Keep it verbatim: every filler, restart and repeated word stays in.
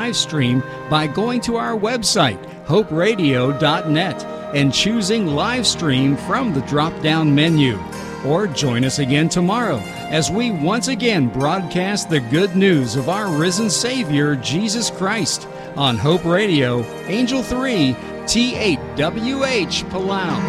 live stream by going to our website, hope radio dot net, and choosing live stream from the drop-down menu. Or join us again tomorrow as we once again broadcast the good news of our risen Savior, Jesus Christ, on Hope Radio, Angel three, T eight W H, Palau.